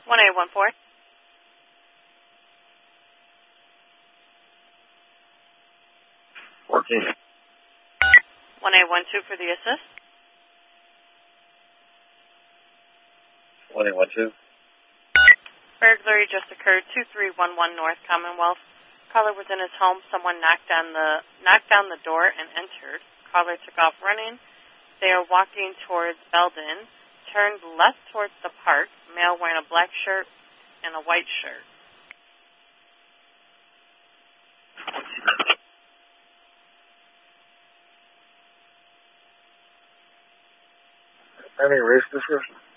1814. 14. 1812 for the assist. 1812. Burglary just occurred, 2311 North Commonwealth. Caller was in his home. Someone knocked down the door and entered. Caller took off running. They are walking towards Belden. Turned left towards the park. Male wearing a black shirt and a white shirt. Any race description?